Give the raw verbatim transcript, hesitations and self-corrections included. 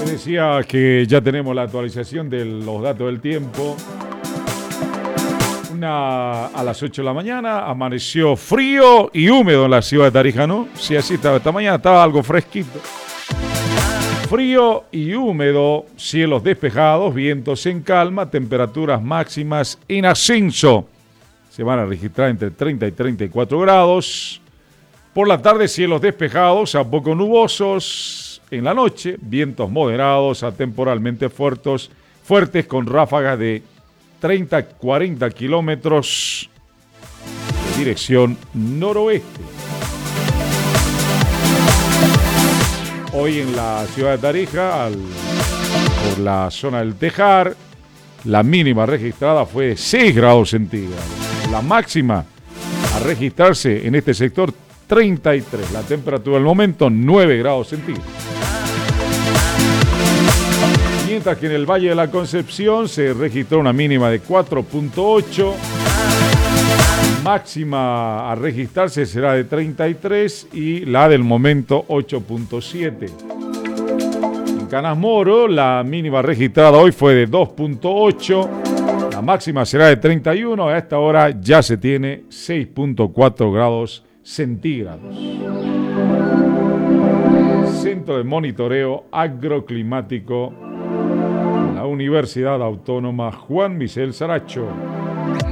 Les decía que ya tenemos la actualización de los datos del tiempo. Una, a las ocho de la mañana amaneció frío y húmedo en la ciudad de Tarija, ¿no? Sí, así estaba. Esta mañana estaba algo fresquito. Frío y húmedo, cielos despejados, vientos en calma, temperaturas máximas en ascenso. Se van a registrar entre treinta y treinta y cuatro grados. Por la tarde, cielos despejados a poco nubosos. En la noche, vientos moderados a temporalmente fuertes, fuertes con ráfagas de treinta a cuarenta kilómetros de dirección noroeste. Hoy en la ciudad de Tarija, al, por la zona del Tejar, la mínima registrada fue de seis grados centígrados. La máxima a registrarse en este sector, treinta y tres. La temperatura del momento, nueve grados centígrados. Mientras que en el Valle de la Concepción se registró una mínima de cuatro punto ocho. Máxima a registrarse será de treinta y tres y la del momento ocho punto siete. En Canas Moro, la mínima registrada hoy fue de dos punto ocho. La máxima será de treinta y uno. A esta hora ya se tiene seis punto cuatro grados centígrados. Centro de Monitoreo Agroclimático, la Universidad Autónoma Juan Michel Saracho.